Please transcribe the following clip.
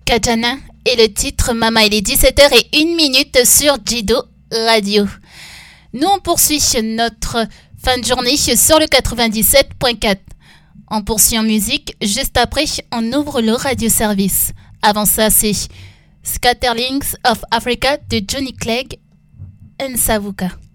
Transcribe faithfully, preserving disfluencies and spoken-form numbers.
Kajana et le titre Mama. Il est dix-sept heures et une minute sur Jido Radio. Nous on poursuit notre fin de journée sur le quatre-vingt-dix-sept point quatre. On poursuit en musique, juste après on ouvre le radio-service. Avant ça c'est Scatterlings of Africa de Johnny Clegg et Savuka.